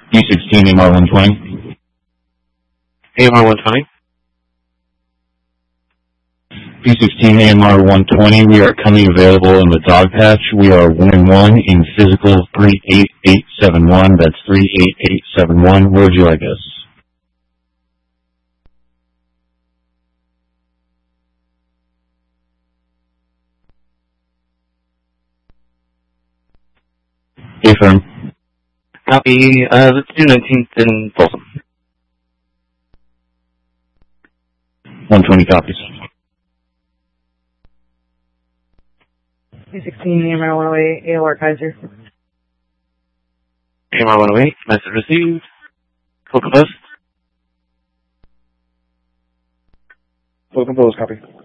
P16 AMR 120. AMR 120. P16 AMR 120, we are coming available in the dog patch. We are 1-1 in physical 38871. That's 38871. Where would you like us? Affirm. Copy. Let's do 19th in Folsom. 120 copies. P16 AMR 108, ALR Kaiser. AMR 108, message received. Full compose. Full compose, copy.